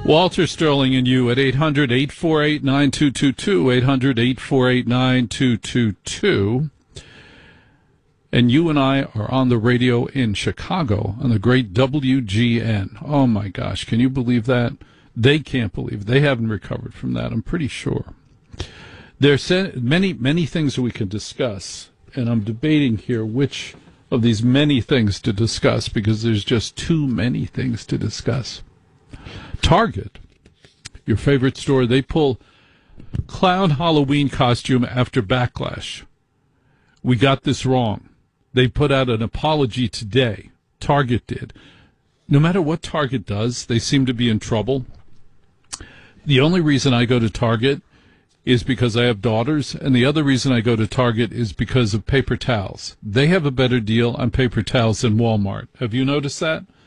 Walter Sterling and you at 800-848-9222, 800-848-9222. And you and I are on the radio in Chicago on the great WGN. Oh, my gosh. Can you believe that? They can't believe it. They haven't recovered from that, I'm pretty sure. There's many, many things that we can discuss, and I'm debating here which of these many things to discuss because there's just too many things to discuss. Target, your favorite store, they pull clown Halloween costume after backlash. We got this wrong. They put out an apology today. Target did. No matter what Target does, they seem to be in trouble. The only reason I go to Target is because I have daughters, and the other reason I go to Target is because of paper towels. They have a better deal on paper towels than Walmart. Have you noticed that?